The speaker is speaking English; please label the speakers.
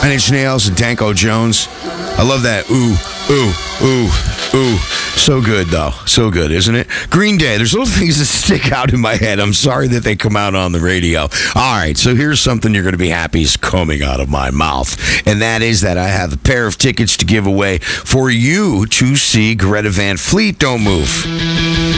Speaker 1: Nine Inch Nails and Danko Jones. I love that. Ooh, ooh, ooh, ooh. So good, though. So good, isn't it? Green Day. There's little things that stick out in my head. I'm sorry that they come out on the radio. All right, so here's something you're going to be happy is coming out of my mouth. And that is that I have a pair of tickets to give away for you to see Greta Van Fleet. Don't move.